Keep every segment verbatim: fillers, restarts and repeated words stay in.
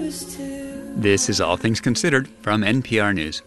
This is All Things Considered from N P R News.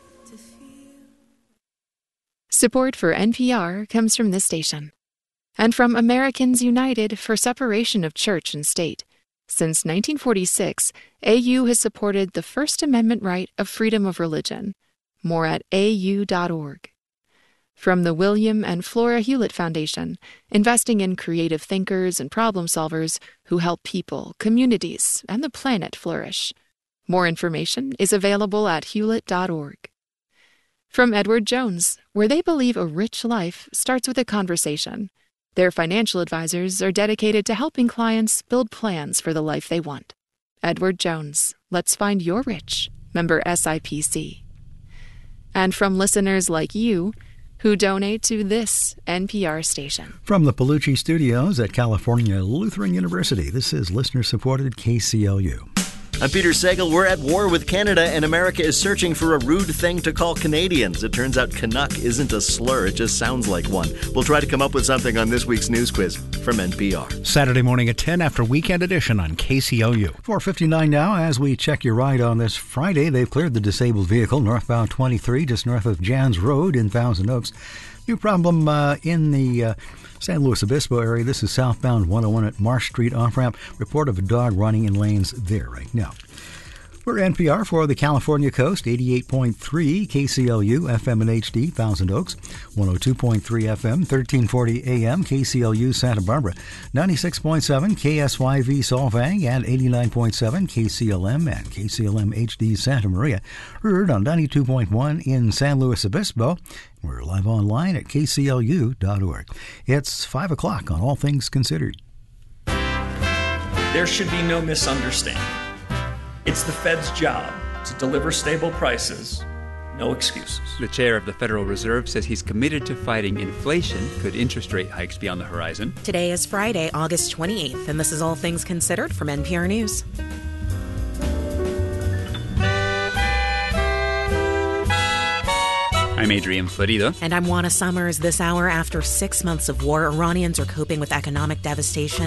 Support for N P R comes from this station and from Americans United for Separation of Church and State. Since nineteen forty-six, A U has supported the First Amendment right of freedom of religion. More at A U dot org. From the William and Flora Hewlett Foundation, investing in creative thinkers and problem solvers who help people, communities, and the planet flourish. More information is available at Hewlett dot org. From Edward Jones, where they believe a rich life starts with a conversation. Their financial advisors are dedicated to helping clients build plans for the life they want. Edward Jones, let's find your rich. Member S I P C. And from listeners like you, who donate to this N P R station. From the Palucci Studios at California Lutheran University, this is listener-supported K C L U. I'm Peter Sagal. We're at war with Canada, and America is searching for a rude thing to call Canadians. It turns out Canuck isn't a slur. It just sounds like one. We'll try to come up with something on this week's news quiz from N P R. Saturday morning at ten after Weekend Edition on K C L U. four fifty-nine now. As we check your ride on this Friday, they've cleared the disabled vehicle northbound twenty-three just north of Jans Road in Thousand Oaks. New problem uh, in the uh, San Luis Obispo area. This is southbound one oh one at Marsh Street off-ramp. Report of a dog running in lanes there right now. We're N P R for the California coast, eighty-eight point three K C L U, F M and H D, Thousand Oaks, one oh two point three F M, thirteen forty A M, K C L U, Santa Barbara, ninety-six point seven K S Y V, Solvang, and eighty-nine point seven K C L M and K C L M H D, Santa Maria. Heard on ninety-two point one in San Luis Obispo. We're live online at K C L U dot org. It's five o'clock on All Things Considered. There should be no misunderstanding. It's the Fed's job to deliver stable prices, no excuses. The chair of the Federal Reserve says he's committed to fighting inflation. Could interest rate hikes be on the horizon? Today is Friday, August twenty-eighth, and this is All Things Considered from N P R News. I'm Adrian Florido. And I'm Juana Summers. This hour, after six months of war, Iranians are coping with economic devastation